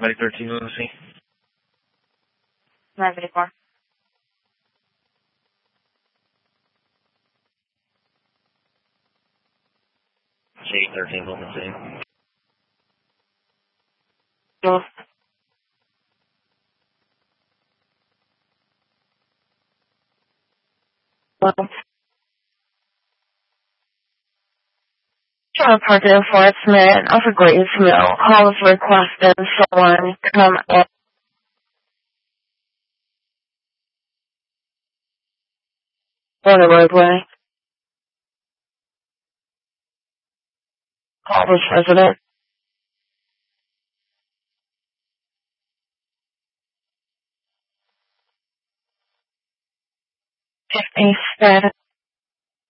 Medic 13 Lucy. 954. Shade 13 Lucy. North. John Parker, Fort Smith, Alfred Graves Mill, Hall of requested someone come in. On the roadway. Culver's resident. 50 status.